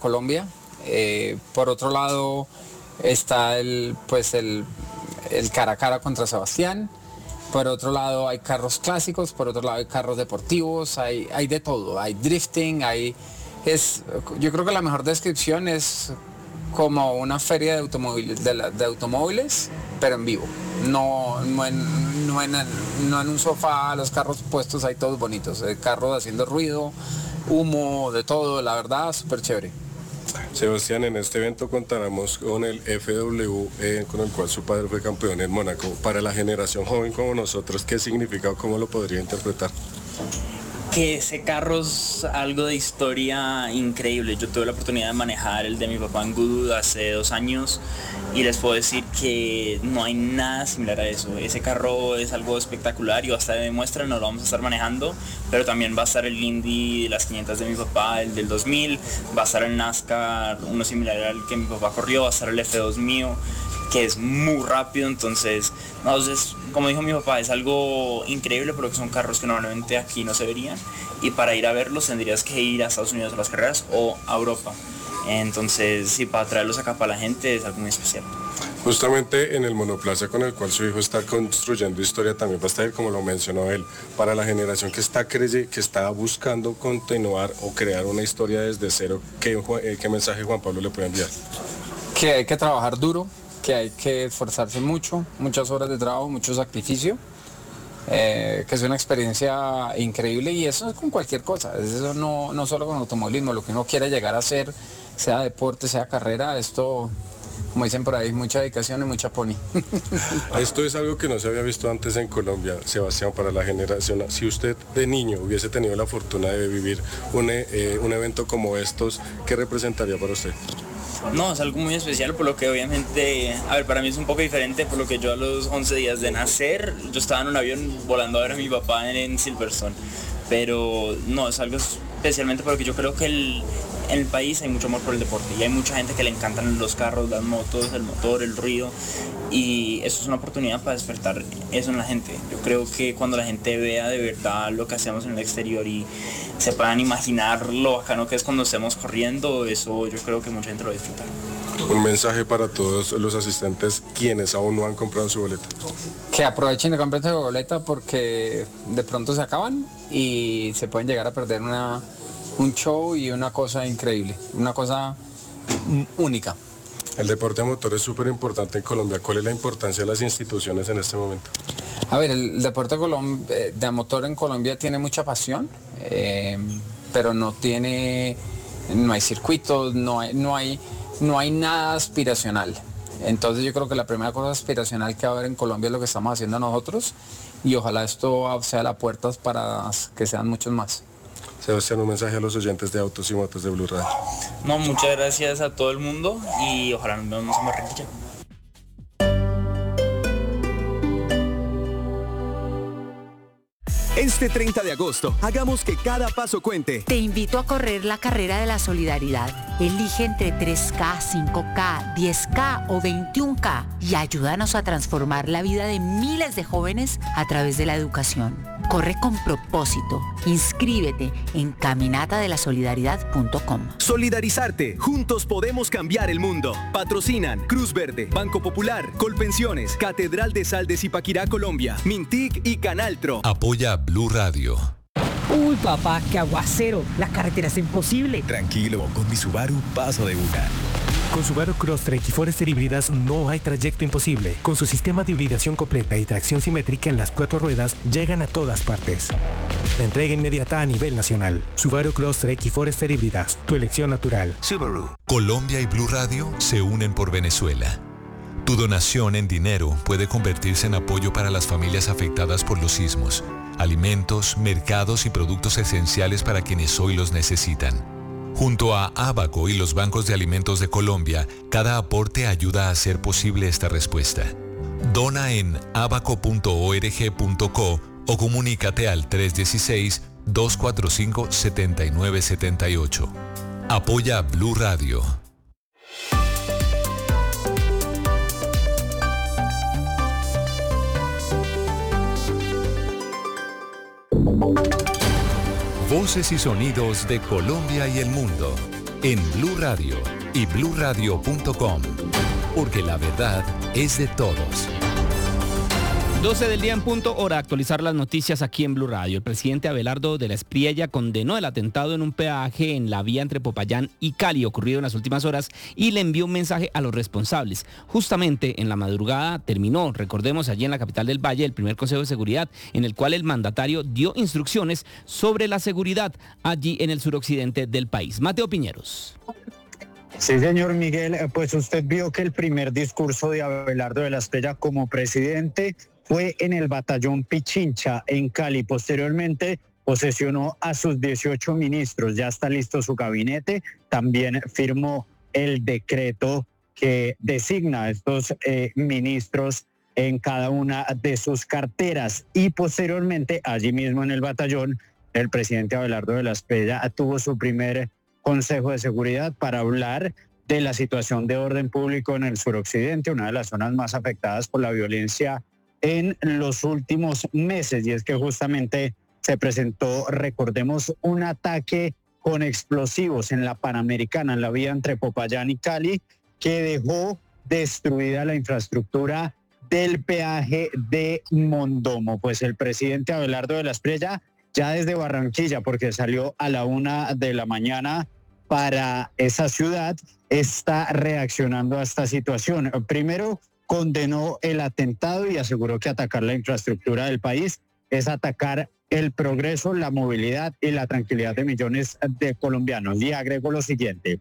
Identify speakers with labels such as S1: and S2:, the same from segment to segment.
S1: Colombia. Por otro lado está el cara a cara contra Sebastián. Por otro lado hay carros clásicos, por otro lado hay carros deportivos, hay de todo, hay drifting, yo creo que la mejor descripción es como una feria de automóviles, pero en vivo. No en un sofá, los carros puestos ahí todos bonitos, carros haciendo ruido, humo, de todo, la verdad, súper chévere.
S2: Sebastián, en este evento contaremos con el FW, con el cual su padre fue campeón en Mónaco. Para la generación joven como nosotros, ¿qué significa o cómo lo podría interpretar?
S3: Que ese carro es algo de historia increíble. Yo tuve la oportunidad de manejar el de mi papá en Goodwood hace 2 años y les puedo decir que no hay nada similar a eso. Ese carro es algo espectacular y hasta de muestra no lo vamos a estar manejando, pero también va a estar el Indy de las 500 de mi papá, el del 2000, va a estar el NASCAR, uno similar al que mi papá corrió, va a estar el F2 mío, que es muy rápido. Entonces, como dijo mi papá, es algo increíble, pero que son carros que normalmente aquí no se verían, y para ir a verlos tendrías que ir a Estados Unidos a las carreras o a Europa. Entonces, sí, para traerlos acá para la gente es algo muy especial.
S2: Justamente en el monoplaza con el cual su hijo está construyendo historia también va a estar, como lo mencionó él, para la generación que está buscando continuar o crear una historia desde cero. ¿Qué mensaje Juan Pablo le puede enviar?
S1: Que hay que trabajar duro, que hay que esforzarse mucho, muchas horas de trabajo, mucho sacrificio, que es una experiencia increíble, y eso es con cualquier cosa, eso no solo con automovilismo, lo que uno quiera llegar a hacer, sea deporte, sea carrera, esto, como dicen por ahí, mucha dedicación y mucha pony.
S2: Esto es algo que no se había visto antes en Colombia, Sebastián, para la generación. Si usted de niño hubiese tenido la fortuna de vivir un evento como estos, ¿qué representaría para usted?
S3: No, es algo muy especial, por lo que obviamente, para mí es un poco diferente, por lo que yo a los 11 días de nacer, yo estaba en un avión volando a ver a mi papá en Silverstone, pero no, es algo especialmente porque yo creo que en el país hay mucho amor por el deporte y hay mucha gente que le encantan los carros, las motos, el motor, el ruido, y eso es una oportunidad para despertar eso en la gente. Yo creo que cuando la gente vea de verdad lo que hacemos en el exterior y se puedan imaginar lo bacano que es cuando estemos corriendo, eso yo creo que mucha gente lo va a disfrutar.
S2: Un mensaje para todos los asistentes quienes aún no han comprado su boleta.
S1: Que aprovechen de comprar su boleta porque de pronto se acaban y se pueden llegar a perder un show y una cosa increíble, una cosa única.
S2: El deporte a motor es súper importante en Colombia. ¿Cuál es la importancia de las instituciones en este momento?
S1: A ver, el deporte de motor en Colombia tiene mucha pasión, pero no hay circuitos, no hay nada aspiracional. Entonces yo creo que la primera cosa aspiracional que va a haber en Colombia es lo que estamos haciendo nosotros, y ojalá esto sea la puerta para que sean muchos más.
S2: Sebastián, un mensaje a los oyentes de Autos y Motos de Blue Radio.
S3: No, muchas gracias a todo el mundo y ojalá nos vemos en Barranquilla.
S4: Este 30 de agosto, hagamos que cada paso cuente.
S5: Te invito a correr la carrera de la solidaridad. Elige entre 3K, 5K, 10K o 21K y ayúdanos a transformar la vida de miles de jóvenes a través de la educación. Corre con propósito. Inscríbete en caminatadelasolidaridad.com.
S4: Solidarizarte. Juntos podemos cambiar el mundo. Patrocinan Cruz Verde, Banco Popular, Colpensiones, Catedral de Sal de Zipaquirá, Colombia, Mintic y Canaltro.
S6: Apoya Blue Radio.
S7: Uy, papá, qué aguacero. La carretera es imposible.
S8: Tranquilo, con mi Subaru paso de una.
S9: Con Subaru Crosstrek y Forester híbridas no hay trayecto imposible. Con su sistema de hibridación completa y tracción simétrica en las 4 ruedas, llegan a todas partes. La entrega inmediata a nivel nacional. Subaru Crosstrek y Forester híbridas, tu elección natural.
S6: Subaru. Colombia y Blue Radio se unen por Venezuela. Tu donación en dinero puede convertirse en apoyo para las familias afectadas por los sismos, alimentos, mercados y productos esenciales para quienes hoy los necesitan. Junto a Abaco y los bancos de alimentos de Colombia, cada aporte ayuda a hacer posible esta respuesta. Dona en abaco.org.co o comunícate al 316-245-7978. Apoya Blue Radio. Voces y sonidos de Colombia y el mundo en Blue Radio y bluradio.com, porque la verdad es de todos.
S10: 12 del día en punto, hora de actualizar las noticias aquí en Blue Radio. El presidente Abelardo de la Espriella condenó el atentado en un peaje en la vía entre Popayán y Cali ocurrido en las últimas horas y le envió un mensaje a los responsables. Justamente en la madrugada terminó, recordemos, allí en la capital del Valle, el primer Consejo de Seguridad, en el cual el mandatario dio instrucciones sobre la seguridad allí en el suroccidente del país. Mateo Piñeros.
S11: Sí, señor Miguel, pues usted vio que el primer discurso de Abelardo de la Espriella como presidente fue en el batallón Pichincha en Cali. Posteriormente posesionó a sus 18 ministros. Ya está listo su gabinete. También firmó el decreto que designa a estos ministros en cada una de sus carteras. Y posteriormente, allí mismo en el batallón, el presidente Abelardo de la Espriella tuvo su primer Consejo de Seguridad para hablar de la situación de orden público en el suroccidente, una de las zonas más afectadas por la violencia en los últimos meses. Y es que justamente se presentó, recordemos, un ataque con explosivos en la Panamericana, en la vía entre Popayán y Cali, que dejó destruida la infraestructura del peaje de Mondomo. Pues el presidente Abelardo de la Espriella, ya desde Barranquilla, porque salió a la 1 de la mañana para esa ciudad, está reaccionando a esta situación. Primero, condenó el atentado y aseguró que atacar la infraestructura del país es atacar el progreso, la movilidad y la tranquilidad de millones de colombianos. Y agregó lo siguiente: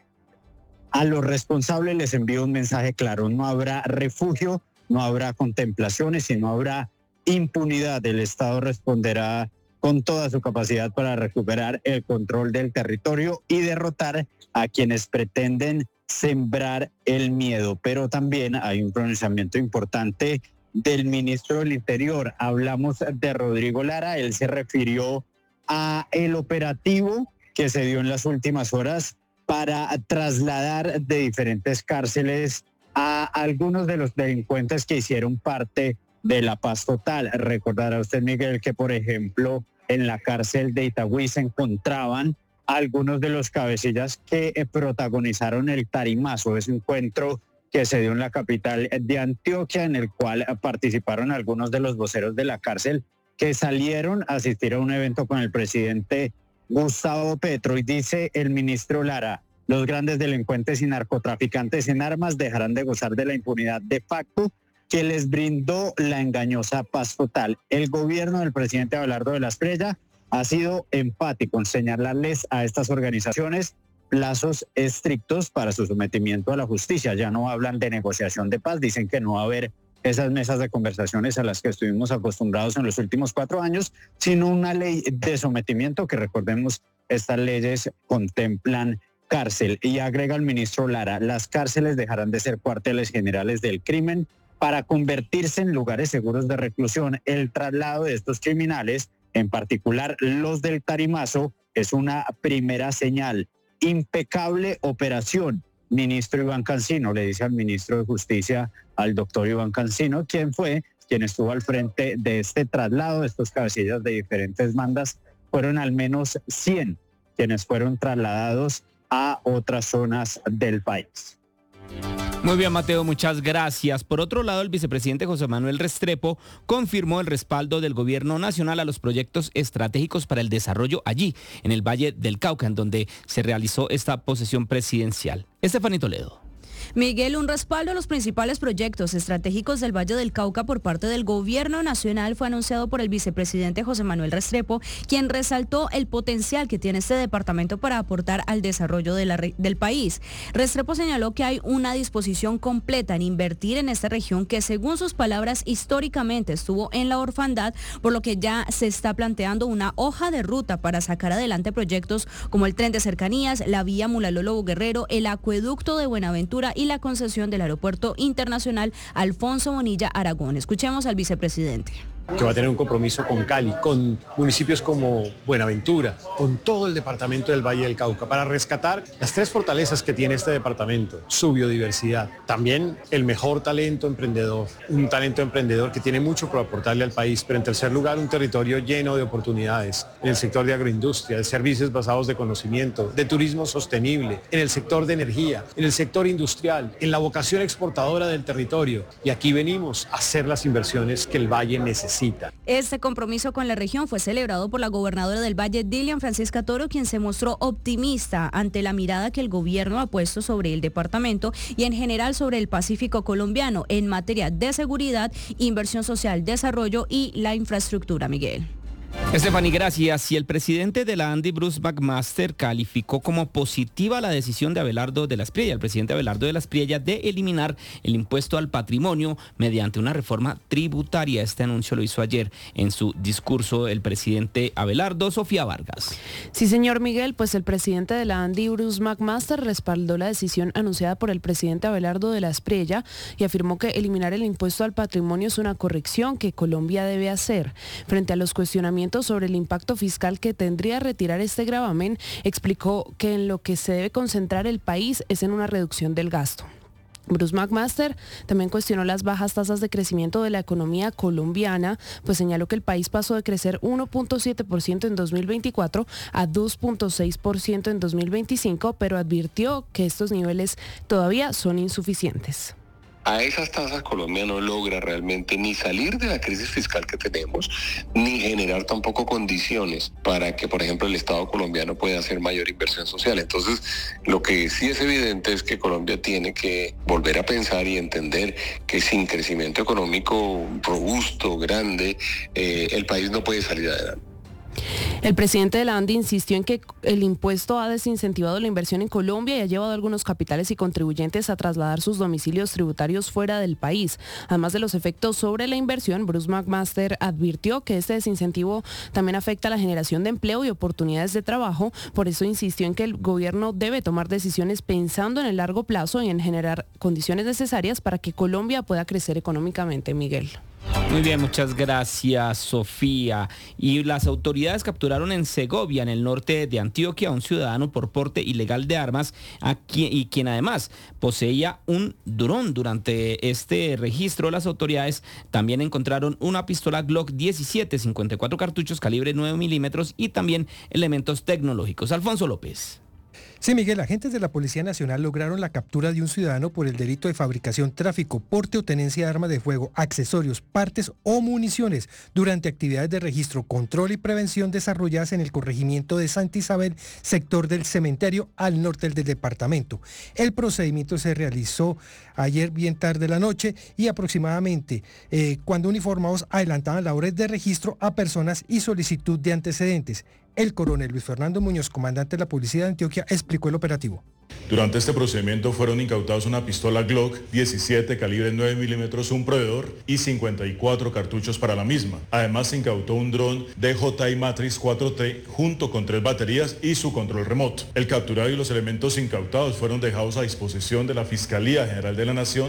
S11: a los responsables les envío un mensaje claro: no habrá refugio, no habrá contemplaciones y no habrá impunidad. El Estado responderá con toda su capacidad para recuperar el control del territorio y derrotar a quienes pretenden sembrar el miedo. Pero también hay un pronunciamiento importante del ministro del Interior. Hablamos de Rodrigo Lara. Él se refirió a el operativo que se dio en las últimas horas para trasladar de diferentes cárceles a algunos de los delincuentes que hicieron parte de la paz total. Recordará usted, Miguel, que por ejemplo en la cárcel de Itagüí se encontraban algunos de los cabecillas que protagonizaron el tarimazo, ese encuentro que se dio en la capital de Antioquia, en el cual participaron algunos de los voceros de la cárcel que salieron a asistir a un evento con el presidente Gustavo Petro. Y dice el ministro Lara: los grandes delincuentes y narcotraficantes en armas dejarán de gozar de la impunidad de facto que les brindó la engañosa paz total. El gobierno del presidente Abelardo de la Espriella ha sido empático en señalarles a estas organizaciones plazos estrictos para su sometimiento a la justicia. Ya no hablan de negociación de paz, dicen que no va a haber esas mesas de conversaciones a las que estuvimos acostumbrados en los últimos 4 años, sino una ley de sometimiento que, recordemos, estas leyes contemplan cárcel. Y agrega el ministro Lara: las cárceles dejarán de ser cuarteles generales del crimen para convertirse en lugares seguros de reclusión. El traslado de estos criminales, en particular los del tarimazo, es una primera señal. Impecable operación, ministro Iván Cancino, le dice al ministro de Justicia, al doctor Iván Cancino, quien estuvo al frente de este traslado de estos cabecillas de diferentes bandas. Fueron al menos 100 quienes fueron trasladados a otras zonas del país.
S10: Muy bien, Mateo, muchas gracias. Por otro lado, el vicepresidente José Manuel Restrepo confirmó el respaldo del gobierno nacional a los proyectos estratégicos para el desarrollo allí, en el Valle del Cauca, en donde se realizó esta posesión presidencial. Estefanía Toledo.
S12: Miguel, un respaldo a los principales proyectos estratégicos del Valle del Cauca por parte del Gobierno Nacional fue anunciado por el vicepresidente José Manuel Restrepo, quien resaltó el potencial que tiene este departamento para aportar al desarrollo del país. Restrepo señaló que hay una disposición completa en invertir en esta región que, según sus palabras, históricamente estuvo en la orfandad, por lo que ya se está planteando una hoja de ruta para sacar adelante proyectos como el tren de cercanías, la vía Mulalólogo-Guerrero, el acueducto de Buenaventura y la concesión del Aeropuerto Internacional Alfonso Bonilla Aragón. Escuchemos al vicepresidente.
S13: que va a tener un compromiso con Cali, con municipios como Buenaventura, con todo el departamento del Valle del Cauca, para rescatar las tres fortalezas que tiene este departamento: su biodiversidad, también el mejor talento emprendedor, un talento emprendedor que tiene mucho por aportarle al país, pero en tercer lugar un territorio lleno de oportunidades en el sector de agroindustria, de servicios basados de conocimiento, de turismo sostenible, en el sector de energía, en el sector industrial, en la vocación exportadora del territorio. Y aquí venimos a hacer las inversiones que el Valle necesita.
S12: Este compromiso con la región fue celebrado por la gobernadora del Valle, Dilian Francisca Toro, quien se mostró optimista ante la mirada que el gobierno ha puesto sobre el departamento y en general sobre el Pacífico colombiano en materia de seguridad, inversión social, desarrollo y la infraestructura. Miguel.
S10: Stephanie, gracias. Y el presidente de la ANDI, Bruce McMaster, calificó como positiva la decisión de Abelardo de la Espriella, el presidente Abelardo de la Espriella, de eliminar el impuesto al patrimonio mediante una reforma tributaria. Este anuncio lo hizo ayer en su discurso el presidente Abelardo. Sofía Vargas.
S14: Sí, señor Miguel, pues el presidente de la ANDI, Bruce McMaster, respaldó la decisión anunciada por el presidente Abelardo de la Espriella y afirmó que eliminar el impuesto al patrimonio es una corrección que Colombia debe hacer. Frente a los cuestionamientos sobre el impacto fiscal que tendría retirar este gravamen, explicó que en lo que se debe concentrar el país es en una reducción del gasto. Bruce McMaster también cuestionó las bajas tasas de crecimiento de la economía colombiana, pues señaló que el país pasó de crecer 1.7% en 2024 a 2.6% en 2025, pero advirtió que estos niveles todavía son insuficientes.
S15: A esas tasas Colombia no logra realmente ni salir de la crisis fiscal que tenemos, ni generar tampoco condiciones para que, por ejemplo, el Estado colombiano pueda hacer mayor inversión social. Entonces, lo que sí es evidente es que Colombia tiene que volver a pensar y entender que sin crecimiento económico robusto, grande, el país no puede salir adelante.
S14: El presidente de la ANDI insistió en que el impuesto ha desincentivado la inversión en Colombia y ha llevado a algunos capitales y contribuyentes a trasladar sus domicilios tributarios fuera del país. Además de los efectos sobre la inversión, Bruce McMaster advirtió que este desincentivo también afecta a la generación de empleo y oportunidades de trabajo. Por eso insistió en que el gobierno debe tomar decisiones pensando en el largo plazo y en generar condiciones necesarias para que Colombia pueda crecer económicamente. Miguel.
S10: Muy bien, muchas gracias, Sofía. Y las autoridades capturaron en Segovia, en el norte de Antioquia, a un ciudadano por porte ilegal de armas quien además poseía un dron. Durante este registro, las autoridades también encontraron una pistola Glock 17, 54 cartuchos calibre 9 milímetros y también elementos tecnológicos. Alfonso López.
S16: Sí, Miguel, agentes de la Policía Nacional lograron la captura de un ciudadano por el delito de fabricación, tráfico, porte o tenencia de armas de fuego, accesorios, partes o municiones durante actividades de registro, control y prevención desarrolladas en el corregimiento de Santa Isabel, sector del Cementerio, al norte del departamento. El procedimiento se realizó ayer bien tarde de la noche y aproximadamente cuando uniformados adelantaban labores de registro a personas y solicitud de antecedentes. El coronel Luis Fernando Muñoz, comandante de la Policía de Antioquia, explicó el operativo.
S17: Durante este procedimiento fueron incautados una pistola Glock 17 calibre 9 milímetros, un proveedor y 54 cartuchos para la misma. Además se incautó un dron DJI Matrix 4T junto con 3 baterías y su control remoto. El capturado y los elementos incautados fueron dejados a disposición de la Fiscalía General de la Nación.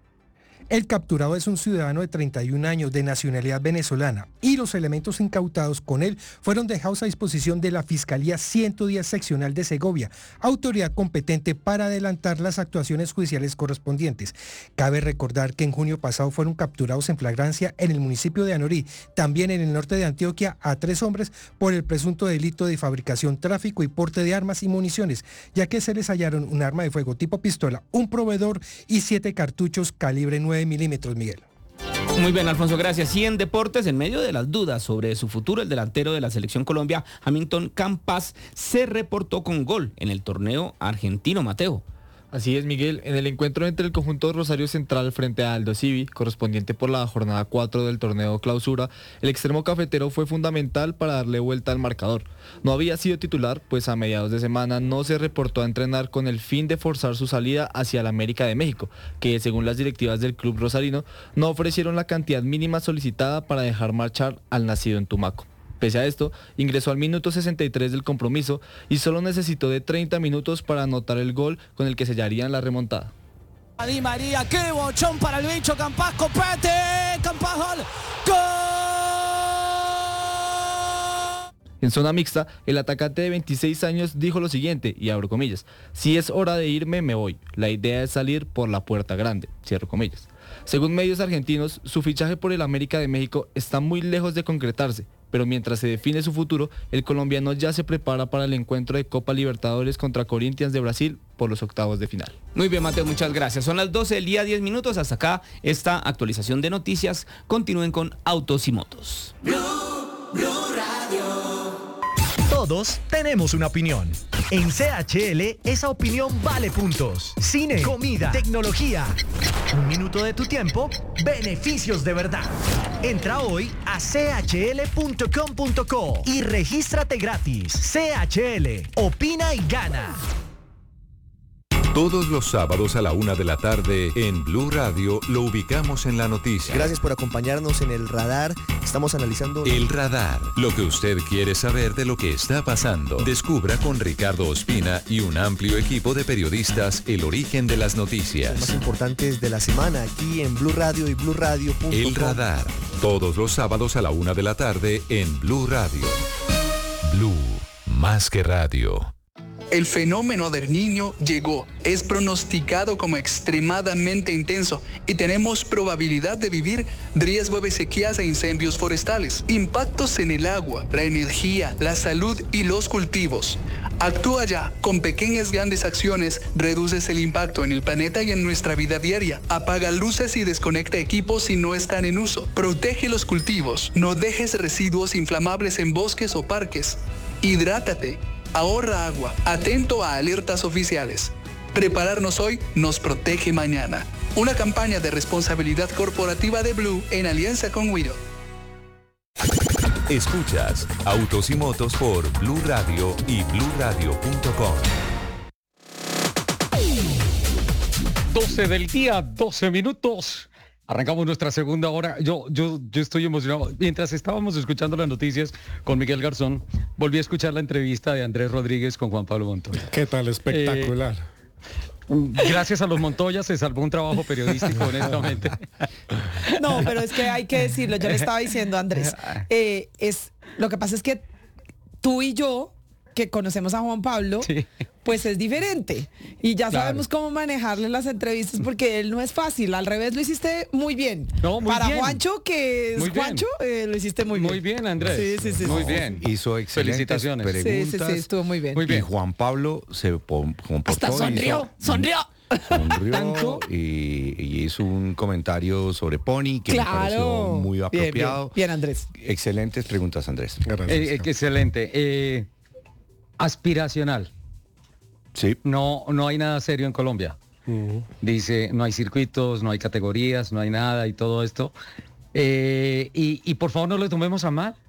S16: El capturado es un ciudadano de 31 años de nacionalidad venezolana y los elementos incautados con él fueron dejados a disposición de la Fiscalía 110 Seccional de Segovia, autoridad competente para adelantar las actuaciones judiciales correspondientes. Cabe recordar que en junio pasado fueron capturados en flagrancia en el municipio de Anorí, también en el norte de Antioquia, a 3 hombres por el presunto delito de fabricación, tráfico y porte de armas y municiones, ya que se les hallaron un arma de fuego tipo pistola, un proveedor y 7 cartuchos calibre 9 milímetros, Miguel.
S10: Muy bien, Alfonso, gracias. Y en deportes, en medio de las dudas sobre su futuro, el delantero de la Selección Colombia, Hamilton Campas, se reportó con gol en el torneo argentino. Mateo.
S18: Así es, Miguel. En el encuentro entre el conjunto Rosario Central frente a Aldo Civi, correspondiente por la jornada 4 del torneo Clausura, el extremo cafetero fue fundamental para darle vuelta al marcador. No había sido titular, pues a mediados de semana no se reportó a entrenar con el fin de forzar su salida hacia la América de México, que según las directivas del club rosarino, no ofrecieron la cantidad mínima solicitada para dejar marchar al nacido en Tumaco. Pese a esto, ingresó al minuto 63 del compromiso y solo necesitó de 30 minutos para anotar el gol con el que sellarían la remontada.
S19: Di María, qué bochón para el bicho Campas, copete, Campas, gol, ¡gol!
S18: En zona mixta, el atacante de 26 años dijo lo siguiente, y abro comillas: si es hora de irme, me voy. La idea es salir por la puerta grande, cierro comillas. Según medios argentinos, su fichaje por el América de México está muy lejos de concretarse, pero mientras se define su futuro, el colombiano ya se prepara para el encuentro de Copa Libertadores contra Corinthians de Brasil por los octavos de final.
S10: Muy bien, Mateo, muchas gracias. Son las 12 del día, 10 minutos. Hasta acá esta actualización de noticias. Continúen con Autos y Motos.
S19: Todos tenemos una opinión. En CHL, esa opinión vale puntos. Cine, comida, tecnología. Un minuto de tu tiempo, beneficios de verdad. Entra hoy a chl.com.co y regístrate gratis. CHL, opina y gana.
S6: Todos los sábados a la 1 de la tarde en Blue Radio lo ubicamos en la noticia.
S20: Gracias por acompañarnos en El Radar. Estamos analizando...
S6: El Radar, lo que usted quiere saber de lo que está pasando. Descubra con Ricardo Ospina y un amplio equipo de periodistas el origen de las noticias.
S20: Los más importantes de la semana aquí en Blue Radio y BlueRadio.com.
S6: El Radar, todos los sábados a la 1 de la tarde en Blue Radio. Blue, más que radio.
S21: El fenómeno del Niño llegó, es pronosticado como extremadamente intenso y tenemos probabilidad de vivir riesgo de sequías e incendios forestales, impactos en el agua, la energía, la salud y los cultivos. Actúa ya, con pequeñas grandes acciones reduces el impacto en el planeta y en nuestra vida diaria. Apaga luces y desconecta equipos si no están en uso. Protege los cultivos, no dejes residuos inflamables en bosques o parques. Hidrátate. Ahorra agua, atento a alertas oficiales. Prepararnos hoy nos protege mañana. Una campaña de responsabilidad corporativa de Blue en alianza con Wido.
S6: Escuchas Autos y Motos por Blue Radio y BlueRadio.com.
S22: 12 del día, 12 minutos. Arrancamos nuestra segunda hora. Yo estoy emocionado. Mientras estábamos escuchando las noticias con Miguel Garzón, volví a escuchar la entrevista de Andrés Rodríguez con Juan Pablo Montoya.
S2: ¿Qué tal? Espectacular.
S22: Gracias a los Montoya se salvó un trabajo periodístico, honestamente.
S23: No, pero es que hay que decirlo. Yo le estaba diciendo a Andrés. Lo que pasa es que tú y yo, que conocemos a Juan Pablo, sí, pues es diferente. Y ya sabemos cómo manejarle las entrevistas porque él no es fácil. Al revés, lo hiciste muy bien.
S22: No, muy
S23: Para
S22: bien.
S23: Juancho, que es
S22: muy
S23: Juancho, lo hiciste muy bien.
S22: Muy bien, Andrés.
S23: Sí.
S22: Muy bien.
S24: Hizo excelentes
S22: felicitaciones.
S24: preguntas.
S23: Sí, estuvo muy bien.
S22: Muy bien.
S24: Y Juan Pablo se comportó.
S23: Hasta sonrió.
S24: Sonrió y hizo un comentario sobre Pony que me pareció muy apropiado.
S23: Bien, Andrés.
S24: Excelentes preguntas, Andrés.
S22: Excelente. Aspiracional.
S24: Sí.
S22: No hay nada serio en Colombia. Dice, no hay circuitos, no hay categorías, no hay nada y todo esto. Y por favor no lo tomemos a mal.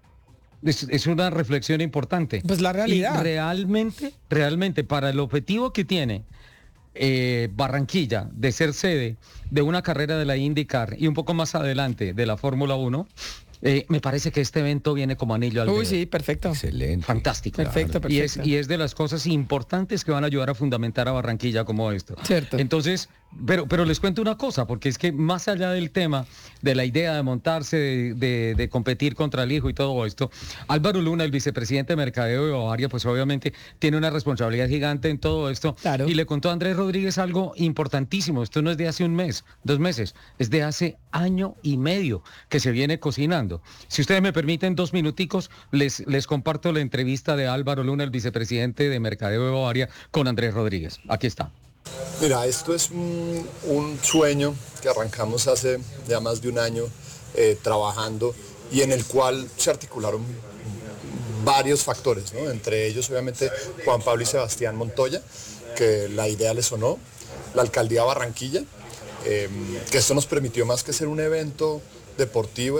S22: Es una reflexión importante.
S23: Pues la realidad.
S22: Y realmente para el objetivo que tiene Barranquilla de ser sede de una carrera de la IndyCar y un poco más adelante de la Fórmula 1, me parece que este evento viene como anillo al dedo.
S23: Uy, sí, perfecto.
S24: Excelente.
S22: Fantástico.
S23: Perfecto.
S22: Y es de las cosas importantes que van a ayudar a fundamentar a Barranquilla como esto.
S23: Cierto.
S22: Entonces, pero les cuento una cosa, porque es que más allá del tema, de la idea de montarse, de competir contra el hijo y todo esto, Álvaro Luna, el vicepresidente de Mercadeo de Bavaria, pues obviamente tiene una responsabilidad gigante en todo esto.
S23: Claro.
S22: Y le contó a Andrés Rodríguez algo importantísimo. Esto no es de hace un mes, 2 meses, es de hace año y medio que se viene cocinando. Si ustedes me permiten 2 minuticos, les comparto la entrevista de Álvaro Luna, el vicepresidente de Mercadeo de Bavaria, con Andrés Rodríguez. Aquí está.
S25: Mira, esto es un sueño que arrancamos hace ya más de un año trabajando y en el cual se articularon varios factores, ¿no? Entre ellos obviamente Juan Pablo y Sebastián Montoya, que la idea les sonó, la alcaldía de Barranquilla, que esto nos permitió más que ser un evento deportivo.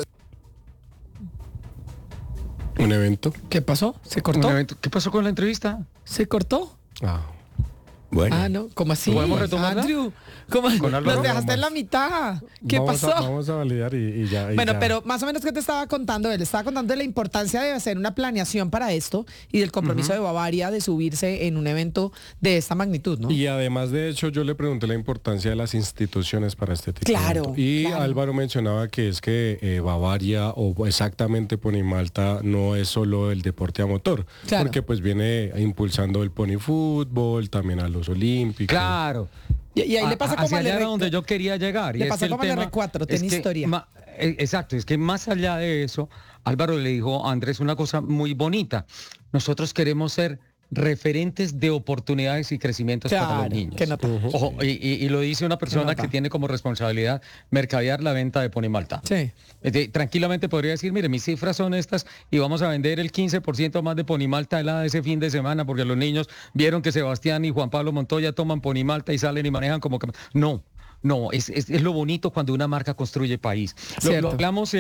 S2: ¿Un evento?
S23: ¿Qué pasó? ¿Se cortó?
S22: ¿Qué pasó con la entrevista?
S23: ¿Se cortó?
S24: Bueno.
S23: Ah, no, ¿cómo así?
S18: ¿Podemos retomarla?
S23: Andrew, ¿cómo?
S2: Con Álvaro
S23: Nos dejaste en la mitad. ¿Qué pasó?
S2: Vamos a validar y ya.
S23: Bueno, pero más o menos, ¿qué te estaba contando? Él estaba contando de la importancia de hacer una planeación para esto y del compromiso de Bavaria de subirse en un evento de esta magnitud, ¿no?
S2: Y además, de hecho, yo le pregunté la importancia de las instituciones para este tipo de evento. Y Álvaro mencionaba que es que Bavaria o exactamente Pony Malta no es solo el deporte a motor, porque pues viene impulsando el pony fútbol, también a los olímpicos.
S22: Claro.
S23: Y ahí le pasa como
S22: allá era donde yo quería llegar.
S23: Le
S22: y
S23: pasó
S22: es que
S23: como el R4, tiene historia.
S22: Exacto, es que más allá de eso, Álvaro le dijo a Andrés una cosa muy bonita. Nosotros queremos ser referentes de oportunidades y crecimientos para los niños. Ojo, y lo dice una persona que tiene como responsabilidad mercadear la venta de Pony Malta.
S23: Sí.
S22: Tranquilamente podría decir, mire, mis cifras son estas y vamos a vender el 15% más de Pony Malta helada ese fin de semana porque los niños vieron que Sebastián y Juan Pablo Montoya toman Pony Malta y salen y manejan como que... No, es lo bonito cuando una marca construye país. Lo hablamos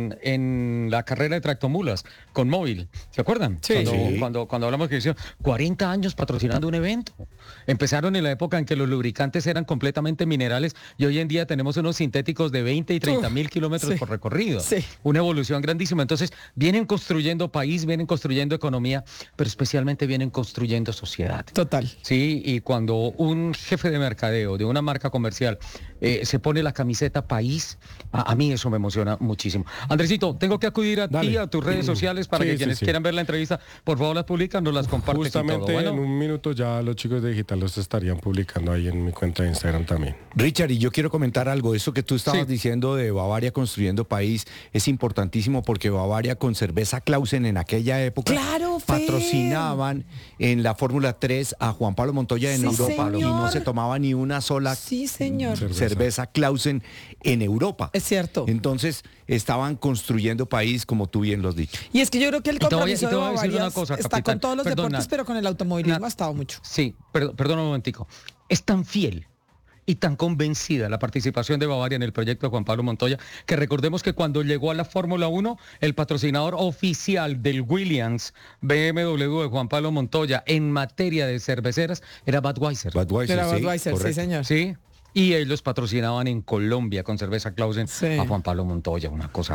S22: en la carrera de tractomulas con Móvil, ¿se acuerdan?
S23: Sí.
S22: Cuando hablamos de que 40 años patrocinando un evento. Empezaron en la época en que los lubricantes eran completamente minerales y hoy en día tenemos unos sintéticos de 20 y 30 mil kilómetros por recorrido. Sí. Una evolución grandísima. Entonces, vienen construyendo país, vienen construyendo economía, pero especialmente vienen construyendo sociedad.
S23: Total.
S22: Sí, y cuando un jefe de mercadeo de una marca comercial se pone la camiseta país, a mí eso me emociona muchísimo. Andresito, tengo que acudir a ti, a tus redes sociales para que quienes quieran ver la entrevista, por favor las publican, nos las comparten.
S2: Justamente en un minuto ya los chicos de Digital los estarían publicando ahí en mi cuenta de Instagram también.
S24: Richard, y yo quiero comentar algo, eso que tú estabas diciendo de Bavaria construyendo país es importantísimo porque Bavaria con cerveza Clausen en aquella época patrocinaban en la Fórmula 3 a Juan Pablo Montoya en Europa y no se tomaba ni una sola cerveza Clausen en Europa.
S23: Es cierto.
S24: Entonces estaban construyendo país, como tú bien lo has dicho.
S23: Y es que yo creo que el compromiso de Bavaria está
S22: capitán,
S23: con todos los deportes, pero con el automovilismo ha estado mucho.
S22: Sí, perdón un momentico. Es tan fiel y tan convencida la participación de Bavaria en el proyecto de Juan Pablo Montoya, que recordemos que cuando llegó a la Fórmula 1, el patrocinador oficial del Williams BMW de Juan Pablo Montoya en materia de cerveceras era Budweiser.
S23: Budweiser, sí, señor.
S22: Sí. Y ellos patrocinaban en Colombia con cerveza Clausen a Juan Pablo Montoya, una cosa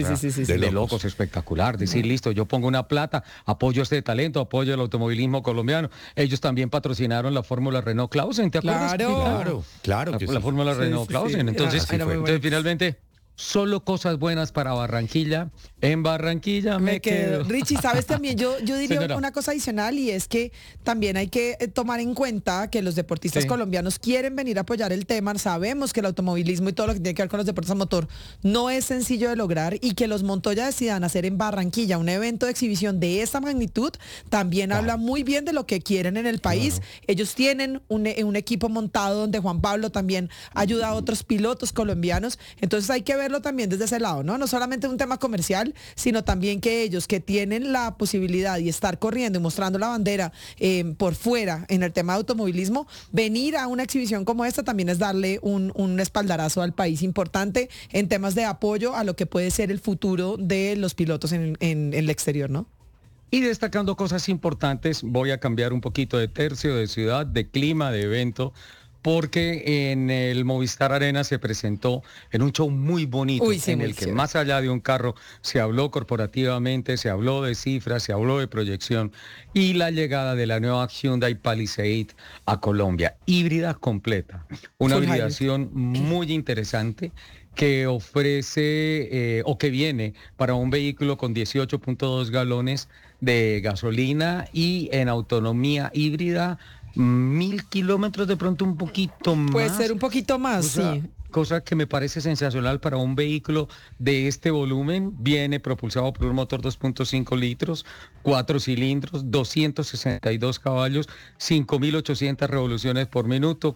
S22: de locos, espectacular. Decir, listo, yo pongo una plata, apoyo este talento, apoyo el automovilismo colombiano. Ellos también patrocinaron la Fórmula Renault Clausen, ¿te acuerdas?
S24: Claro.
S22: La Fórmula Renault Clausen. Entonces, finalmente... Solo cosas buenas para Barranquilla. En Barranquilla me quedo.
S23: Richie, ¿sabes también? Yo diría una cosa adicional y es que también hay que tomar en cuenta que los deportistas colombianos quieren venir a apoyar el tema. Sabemos que el automovilismo y todo lo que tiene que ver con los deportes a motor no es sencillo de lograr y que los Montoya decidan hacer en Barranquilla un evento de exhibición de esa magnitud también habla muy bien de lo que quieren en el país. Ellos tienen un equipo montado donde Juan Pablo también ayuda a otros pilotos colombianos. Entonces hay que ver también desde ese lado, ¿no? No solamente un tema comercial, sino también que ellos que tienen la posibilidad y estar corriendo y mostrando la bandera por fuera en el tema de automovilismo, venir a una exhibición como esta también es darle un espaldarazo al país importante en temas de apoyo a lo que puede ser el futuro de los pilotos en el exterior, ¿no?
S22: Y destacando cosas importantes, voy a cambiar un poquito de tercio, de ciudad, de clima, de evento, porque en el Movistar Arena se presentó en un show muy bonito, en el que más allá de un carro se habló corporativamente, se habló de cifras, se habló de proyección y la llegada de la nueva Hyundai Palisade a Colombia, híbrida completa, una hibridación muy interesante que ofrece o que viene para un vehículo con 18.2 galones de gasolina y en autonomía híbrida 1000 kilómetros, de pronto un poquito más.
S23: Puede ser un poquito más,
S22: Cosa que me parece sensacional para un vehículo de este volumen. Viene propulsado por un motor 2.5 litros, 4 cilindros, 262 caballos, 5.800 revoluciones por minuto,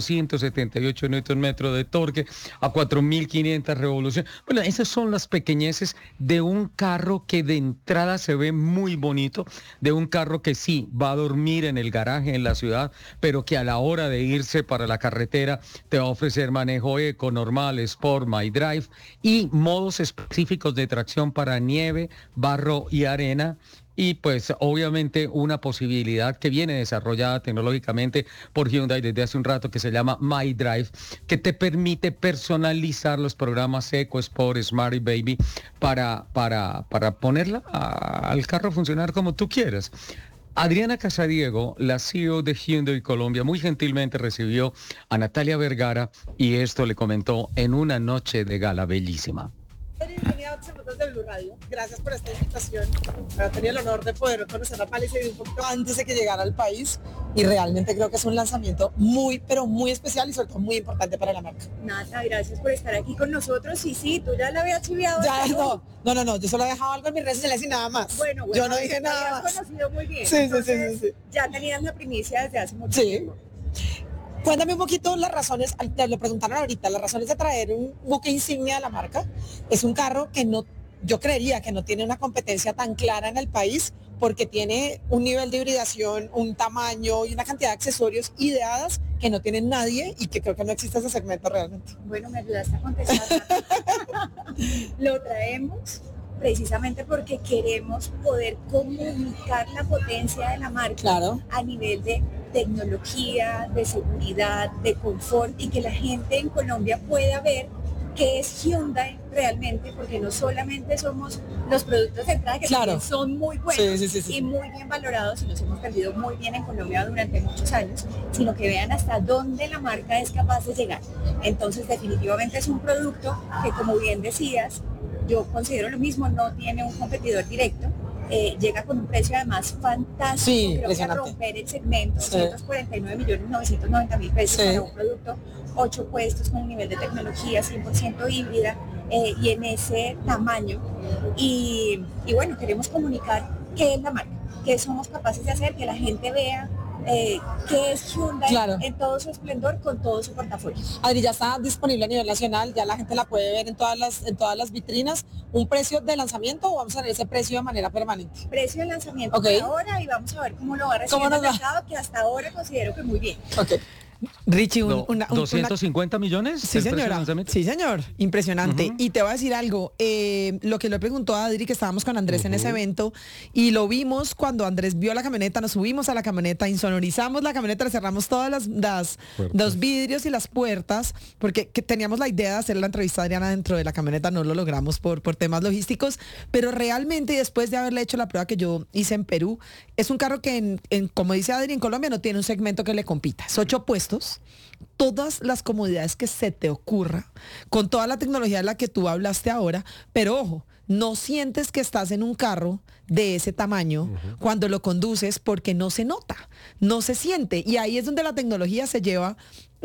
S22: 478 Nm de torque, a 4.500 revoluciones. Bueno, esas son las pequeñeces de un carro que de entrada se ve muy bonito, de un carro que sí va a dormir en el garaje en la ciudad, pero que a la hora de irse para la carretera te va a ofrecer manejo eco, normal, sport, my drive y modos específicos de tracción para nieve, barro y arena. y pues obviamente una posibilidad que viene desarrollada tecnológicamente por Hyundai desde hace un rato que se llama MyDrive, que te permite personalizar los programas Eco, Sport, Smart y Baby para ponerla al carro a funcionar como tú quieras. Adriana Casadiego, la CEO de Hyundai Colombia, muy gentilmente recibió a Natalia Vergara y esto le comentó en una noche de gala bellísima.
S1: Bienvenida a Segundos de Blue Radio. Gracias por esta invitación. He tenido el honor de poder conocer a Palisade un poquito antes de que llegara al país y realmente creo que es un lanzamiento muy, pero muy especial y sobre todo muy importante para la marca.
S3: Nata, gracias por estar aquí con nosotros. Y sí, tú ya la habías chiviado.
S1: Ya, no, yo solo he dejado algo en mis redes sociales y nada más.
S3: Bueno,
S1: yo no dije nada más.
S3: Conocido muy bien.
S1: Sí.
S3: Ya tenías la primicia desde hace mucho tiempo.
S1: Cuéntame un poquito las razones, te lo preguntaron ahorita, las razones de traer un buque insignia a la marca. Es un carro que yo creería que no tiene una competencia tan clara en el país porque tiene un nivel de hibridación, un tamaño y una cantidad de accesorios ideadas que no tiene nadie y que creo que no existe ese segmento realmente.
S3: Bueno, me ayudaste a contestar. Lo traemos precisamente porque queremos poder comunicar la potencia de la marca a nivel de tecnología, de seguridad, de confort y que la gente en Colombia pueda ver qué es Hyundai realmente, porque no solamente somos los productos de entrada que también son muy buenos y muy bien valorados y nos hemos vendido muy bien en Colombia durante muchos años, sino que vean hasta dónde la marca es capaz de llegar. Entonces definitivamente es un producto que, como bien decías, yo considero lo mismo, no tiene un competidor directo, llega con un precio además fantástico, creo que a romper el segmento, 249.990.000 pesos para un producto, 8 puestos con el nivel de tecnología 100% híbrida y en ese tamaño. Y bueno, queremos comunicar qué es la marca, qué somos capaces de hacer, que la gente vea qué es Hyundai en todo su esplendor con todo su portafolio.
S1: Adri, ya está disponible a nivel nacional, ya la gente la puede ver en todas las vitrinas. ¿Un precio de lanzamiento o vamos a ver ese precio de manera permanente?
S3: Precio de lanzamiento por ahora y vamos a ver cómo lo va a recibir el mercado, que hasta ahora considero que muy bien.
S23: Richie,
S22: 250 millones.
S23: Sí, señora. Sí, señor. Impresionante. Y te voy a decir algo. Lo que le preguntó a Adri, que estábamos con Andrés en ese evento, y lo vimos cuando Andrés vio la camioneta, nos subimos a la camioneta, insonorizamos la camioneta, le cerramos todas los vidrios y las puertas, porque teníamos la idea de hacer la entrevista a Adriana dentro de la camioneta, no lo logramos por temas logísticos, pero realmente después de haberle hecho la prueba que yo hice en Perú, es un carro que, como dice Adri, en Colombia no tiene un segmento que le compita. Es 8 puestos, todas las comodidades que se te ocurra, con toda la tecnología de la que tú hablaste ahora, pero ojo, no sientes que estás en un carro de ese tamaño cuando lo conduces porque no se nota, no se siente. Y ahí es donde la tecnología se lleva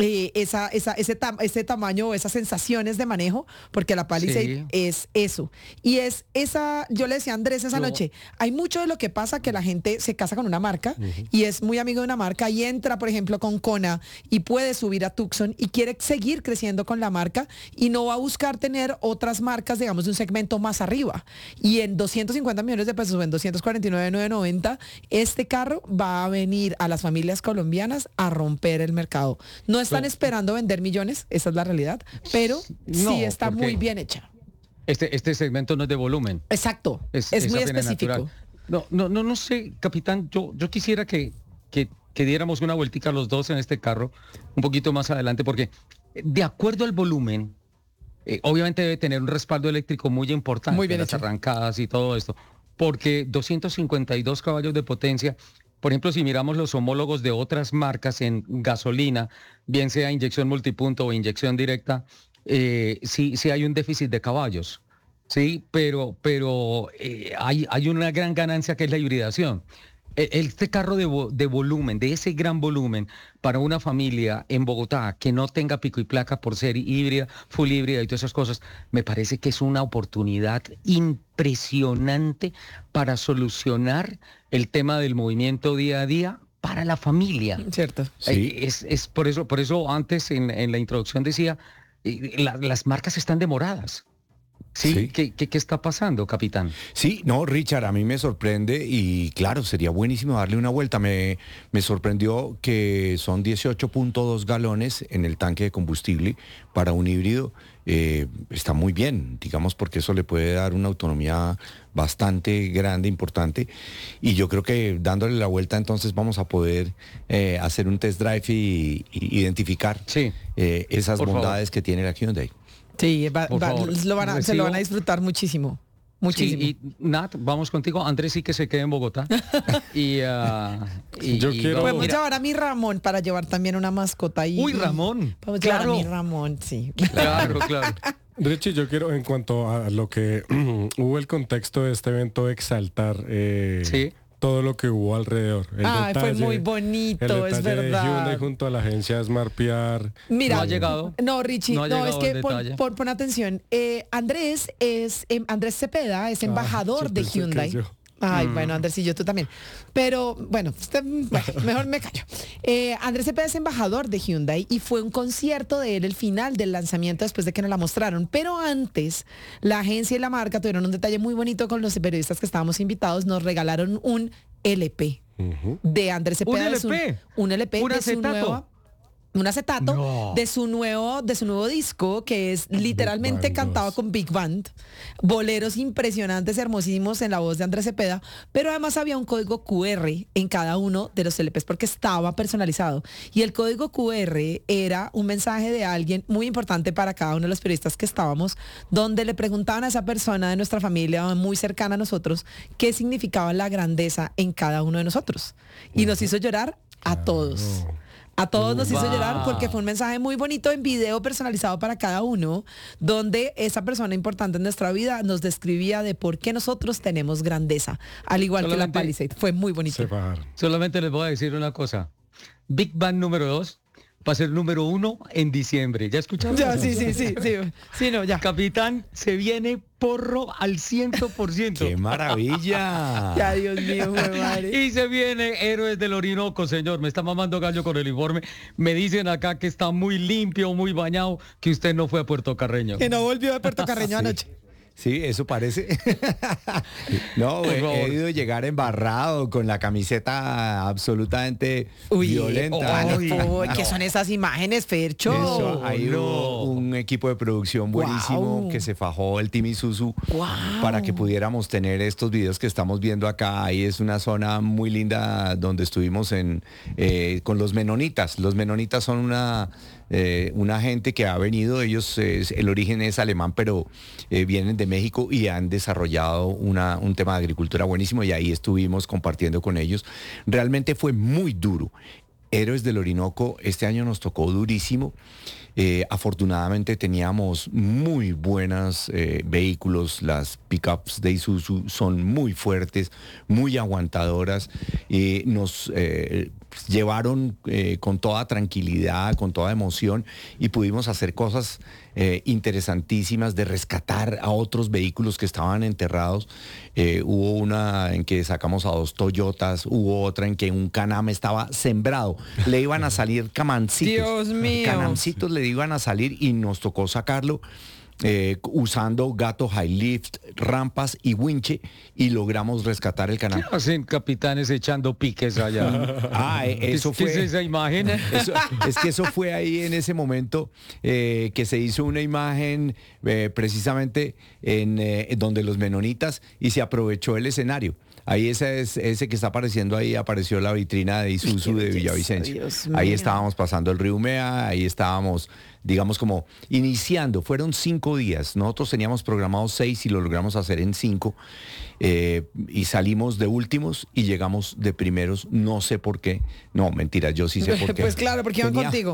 S23: ese tamaño o esas sensaciones de manejo, porque la Palisade es eso. Y es esa, yo le decía a Andrés esa noche, hay mucho de lo que pasa que la gente se casa con una marca y es muy amigo de una marca y entra, por ejemplo, con Kona y puede subir a Tucson y quiere seguir creciendo con la marca y no va a buscar tener otras marcas, digamos, de un segmento más arriba. Y en 250 millones de pesos o en 249.990, este carro va a venir a las familias colombianas a romper el mercado. No están esperando vender millones, esa es la realidad, pero sí está muy bien hecha.
S22: Este segmento no es de volumen.
S23: Exacto, es muy específico.
S22: No sé, capitán, yo quisiera que diéramos una vueltica los dos en este carro un poquito más adelante, porque de acuerdo al volumen, obviamente debe tener un respaldo eléctrico muy importante, muy bien las arrancadas y todo esto, porque 252 caballos de potencia. Por ejemplo, si miramos los homólogos de otras marcas en gasolina, bien sea inyección multipunto o inyección directa, sí hay un déficit de caballos, sí, pero hay una gran ganancia que es la hibridación. Este carro de volumen, de ese gran volumen, para una familia en Bogotá que no tenga pico y placa por ser híbrida, full híbrida y todas esas cosas, me parece que es una oportunidad impresionante para solucionar el tema del movimiento día a día para la familia.
S23: Cierto.
S22: Sí. Es por eso antes en la introducción decía, las marcas están demoradas. Sí, ¿Qué está pasando, capitán?
S24: Sí, no, Richard, a mí me sorprende y claro, sería buenísimo darle una vuelta. Me sorprendió que son 18.2 galones en el tanque de combustible para un híbrido. Está muy bien, digamos, porque eso le puede dar una autonomía bastante grande, importante. Y yo creo que dándole la vuelta entonces vamos a poder hacer un test drive y identificar esas bondades que tiene la Hyundai.
S23: Sí, se lo van a disfrutar muchísimo. Muchísimo.
S22: Sí, y Nat, vamos contigo. Andrés sí que se quede en Bogotá.
S23: Podemos llevar a mi Ramón para llevar también una mascota ahí.
S22: Uy, Ramón.
S23: Vamos a llevar a mi Ramón, sí.
S22: Claro.
S2: Richie, yo quiero, en cuanto a lo que hubo el contexto de este evento, exaltar todo lo que hubo alrededor.
S23: Fue muy bonito, es verdad.
S2: De Hyundai junto a la agencia Smart PR.
S23: Mira,
S22: no ha llegado.
S23: No, Richie, no es que pon atención. Andrés Cepeda es embajador de Hyundai. Ay, bueno, Andresillo, tú también. Pero, bueno, mejor me callo. Andrés Cepeda es embajador de Hyundai y fue un concierto de él el final del lanzamiento después de que nos la mostraron. Pero antes, la agencia y la marca tuvieron un detalle muy bonito con los periodistas que estábamos invitados. Nos regalaron un LP de Andrés Cepeda.
S22: ¿Un LP?
S23: ¿Un acetato? Un acetato de su nuevo disco, que es literalmente cantado con Big Band, boleros impresionantes, hermosísimos en la voz de Andrés Cepeda, pero además había un código QR en cada uno de los LPs porque estaba personalizado. Y el código QR era un mensaje de alguien muy importante para cada uno de los periodistas que estábamos, donde le preguntaban a esa persona de nuestra familia muy cercana a nosotros qué significaba la grandeza en cada uno de nosotros. Y nos hizo llorar a todos. A todos nos hizo llorar porque fue un mensaje muy bonito en video personalizado para cada uno, donde esa persona importante en nuestra vida nos describía de por qué nosotros tenemos grandeza, al igual que la Palisade. Fue muy bonito.
S22: Solamente les voy a decir una cosa. Big Bang número 2 va a ser número 1 en diciembre. ¿Ya escucharon?
S23: Ya, sí, no, ya.
S22: Capitán, se viene porro al 100%.
S24: ¡Qué maravilla!
S23: Ya, Dios mío, madre.
S22: Y se viene Héroes del Orinoco, señor. Me está mamando gallo con el informe. Me dicen acá que está muy limpio, muy bañado, que usted no fue a Puerto Carreño.
S23: Que no volvió de Puerto Carreño anoche.
S24: Sí, eso parece. No, he debido llegar embarrado con la camiseta absolutamente violenta.
S23: ¿Qué son esas imágenes, Fercho?
S24: Eso, hay un equipo de producción buenísimo que se fajó el Team Isuzu para que pudiéramos tener estos videos que estamos viendo acá. Ahí es una zona muy linda donde estuvimos con los menonitas. Los menonitas son una gente que ha venido, el origen es alemán, pero vienen de México y han desarrollado un tema de agricultura buenísimo y ahí estuvimos compartiendo con ellos. Realmente fue muy duro. Héroes del Orinoco, este año nos tocó durísimo. Afortunadamente teníamos muy buenos vehículos, las pickups de Isuzu son muy fuertes, muy aguantadoras, nos llevaron con toda tranquilidad, con toda emoción y pudimos hacer cosas interesantísimas de rescatar a otros vehículos que estaban enterrados. Hubo una en que sacamos a 2 Toyotas, hubo otra en que un Can-Am estaba sembrado, le iban a salir camancitos.
S23: Dios mío.
S24: Canamcitos le iban a salir y nos tocó sacarlo usando gato high lift, rampas y winche y logramos rescatar el Can-Am.
S22: ¿Qué hacen capitanes echando piques allá?
S24: Eso fue.
S22: ¿Qué es esa imagen?
S24: Es que eso fue ahí en ese momento que se hizo una imagen precisamente en donde los menonitas y se aprovechó el escenario. Ahí ese que está apareciendo ahí, apareció la vitrina de Isuzu de Villavicencio. Ahí estábamos pasando el río Umea, ahí estábamos, digamos, como iniciando. Fueron 5 días. Nosotros teníamos programados 6 y lo logramos hacer en 5. Y salimos de últimos y llegamos de primeros, no sé por qué. No, mentira, yo sí sé por qué.
S23: Pues claro, porque iban contigo.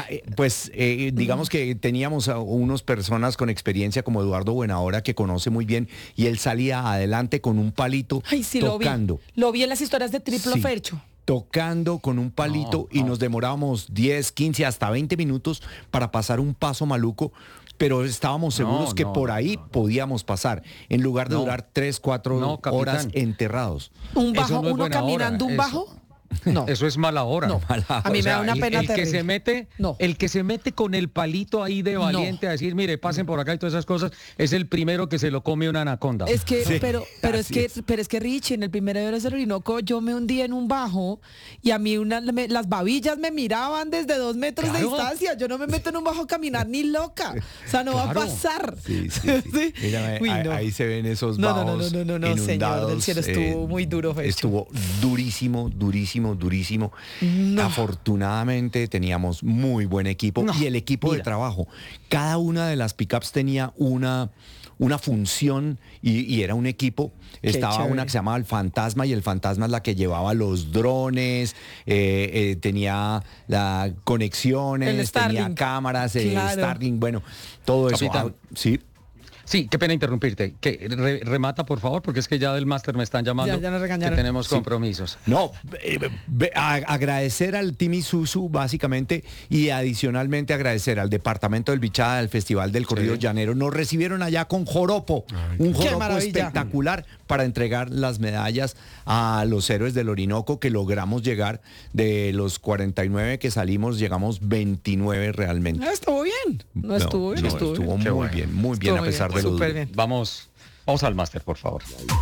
S24: Digamos que teníamos a unas personas con experiencia como Eduardo Buenahora, que conoce muy bien, y él salía adelante con un palito tocando.
S23: Lo vi en las historias de Triplo Fercho.
S24: Tocando con un palito y nos demorábamos 10, 15, hasta 20 minutos para pasar un paso maluco, pero estábamos seguros que por ahí podíamos pasar, en lugar de durar 3, 4 horas enterrados.
S23: ¿Un bajo? ¿Uno caminando un bajo? No.
S22: Eso es mala hora.
S23: No. A mí me da una pena
S22: el que
S23: terrible.
S22: se mete, el que se mete con el palito ahí de valiente a decir, mire, pasen por acá y todas esas cosas, es el primero que se lo come una anaconda.
S23: Es que, pero es que Richie, en el primer Everest del Orinoco, yo me hundí en un bajo y a mí las babillas me miraban desde 2 metros de distancia. Yo no me meto en un bajo a caminar ni loca. O sea, no va a pasar.
S24: Sí.
S23: Uy, no.
S24: Ahí se ven esos bajos inundados.
S23: Señor del cielo, estuvo muy duro. Fecho.
S24: Estuvo durísimo. No. Afortunadamente teníamos muy buen equipo y el equipo de trabajo. Cada una de las pickups tenía una función y era un equipo. Estaba una que se llamaba el Fantasma y el Fantasma es la que llevaba los drones, tenía las conexiones, tenía cámaras, Starlink, bueno, todo
S22: Capitán.
S24: eso. Sí.
S22: Sí, qué pena interrumpirte. Que remata, por favor, porque es que ya del máster me están llamando.
S23: Ya nos regañaron.
S22: Que tenemos compromisos.
S24: No, agradecer al Team Isuzu, básicamente, y adicionalmente agradecer al Departamento del Bichada del Festival del Corrido Llanero. Nos recibieron allá con joropo, un joropo espectacular para entregar las medallas a los héroes del Orinoco, que logramos llegar de los 49 que salimos, llegamos 29 realmente.
S23: No, estuvo bien. Estuvo
S24: muy bien, a pesar de lo duro.
S23: Bien.
S22: Vamos al máster, por favor.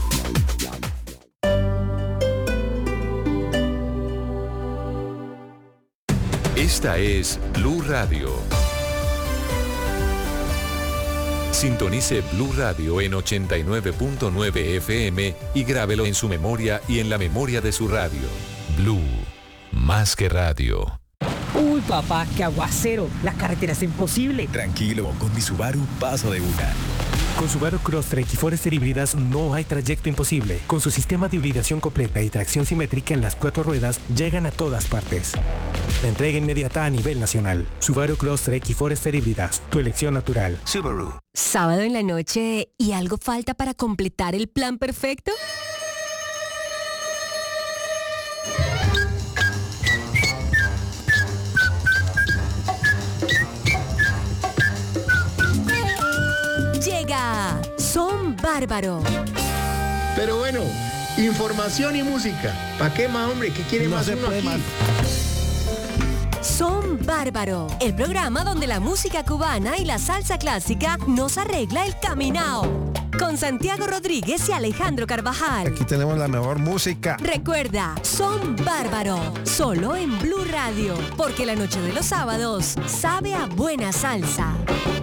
S6: Esta es Blue Radio. Sintonice Blue Radio en 89.9 FM y grábelo en su memoria y en la memoria de su radio. Blue, más que radio.
S4: Uy, papá, qué aguacero. Las carreteras es imposible.
S5: Tranquilo, con mi Subaru paso de una.
S7: Con Subaru Crosstrek y Forester híbridas no hay trayecto imposible. Con su sistema de hibridación completa y tracción simétrica en las 4 ruedas, llegan a todas partes. La entrega inmediata a nivel nacional. Subaru Crosstrek y Forester híbridas, tu elección natural.
S5: Subaru.
S8: Sábado en la noche y algo falta para completar el plan perfecto. Llega Son Bárbaro.
S9: Pero bueno, información y música. ¿Para qué más, hombre? ¿Qué quiere más uno aquí?
S8: Son Bárbaro, el programa donde la música cubana y la salsa clásica nos arregla el caminao. Con Santiago Rodríguez y Alejandro Carvajal.
S9: Aquí tenemos la mejor música.
S8: Recuerda, Son Bárbaro, solo en Blue Radio, porque la noche de los sábados sabe a buena salsa.